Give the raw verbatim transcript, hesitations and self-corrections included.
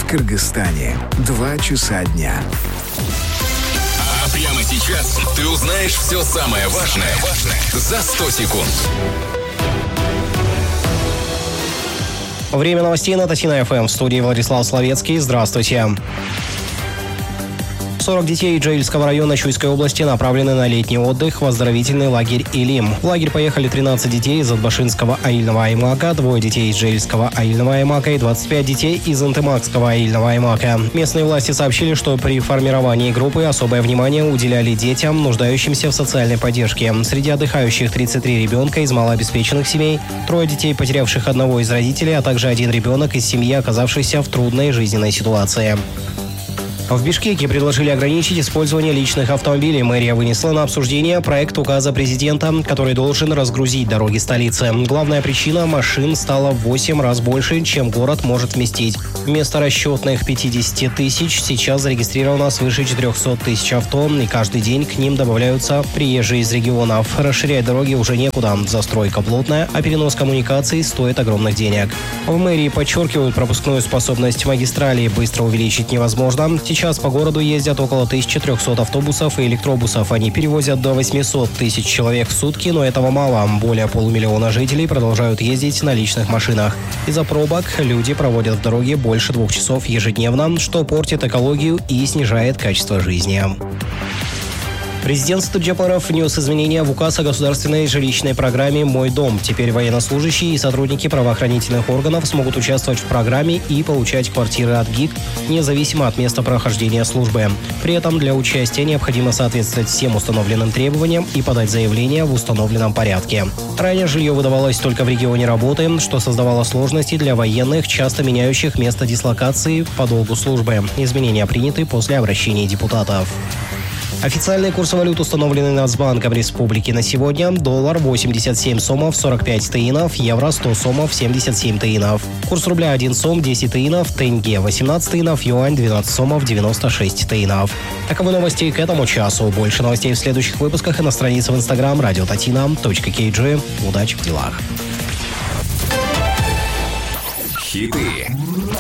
в Кыргызстане. Два часа дня. А прямо сейчас ты узнаешь все самое важное за сто секунд. Время новостей на Татина эф эм. В студии Владислав Словецкий. Здравствуйте. сорок детей Джаильского района Чуйской области направлены на летний отдых в оздоровительный лагерь Илим. В лагерь поехали тринадцать детей из Атбашинского аильного аймака, двое детей из Джаильского аильного аймака и двадцать пять детей из Антымакского аильного аймака. Местные власти сообщили, что при формировании группы особое внимание уделяли детям, нуждающимся в социальной поддержке. Среди отдыхающих тридцать три ребенка из малообеспеченных семей, трое детей, потерявших одного из родителей, а также один ребенок из семьи, оказавшейся в трудной жизненной ситуации. В Бишкеке предложили ограничить использование личных автомобилей. Мэрия вынесла на обсуждение проект указа президента, который должен разгрузить дороги столицы. Главная причина – машин стало в восемь раз больше, чем город может вместить. Вместо расчетных пятидесяти тысяч сейчас зарегистрировано свыше четырехсот тысяч авто, и каждый день к ним добавляются приезжие из регионов. Расширять дороги уже некуда. Застройка плотная, а перенос коммуникаций стоит огромных денег. В мэрии подчеркивают, пропускную способность магистралей быстро увеличить невозможно. Сейчас по городу ездят около тысячи трехсот автобусов и электробусов. Они перевозят до восьмисот тысяч человек в сутки, но этого мало. Более полумиллиона жителей продолжают ездить на личных машинах. Из-за пробок люди проводят в дороге больше двух часов ежедневно, что портит экологию и снижает качество жизни. Президент Студжапаров внес изменения в указ о государственной жилищной программе «Мой дом». Теперь военнослужащие и сотрудники правоохранительных органов смогут участвовать в программе и получать квартиры от ГИК, независимо от места прохождения службы. При этом для участия необходимо соответствовать всем установленным требованиям и подать заявление в установленном порядке. Ранее жилье выдавалось только в регионе работы, что создавало сложности для военных, часто меняющих место дислокации по долгу службы. Изменения приняты после обращения депутатов. Официальный курс валют, установленный Нацбанком Республики на сегодня: доллар восемьдесят семь сомов сорок пять тыинов, евро сто сомов семьдесят семь тыинов. Курс рубля один сом десять тыинов, тенге восемнадцать тыинов, юань двенадцать сомов девяносто шесть тыинов. Таковы новости к этому часу. Больше новостей в следующих выпусках и на странице в инстаграм радио татина точка кей джи. Удачи в делах. Хиты